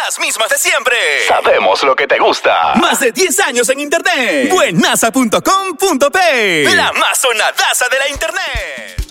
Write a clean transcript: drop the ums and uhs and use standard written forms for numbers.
las mismas de siempre. Sabemos lo que te gusta. Más de 10 años en internet. Buenaza.com.p. La más sonadaza de la internet.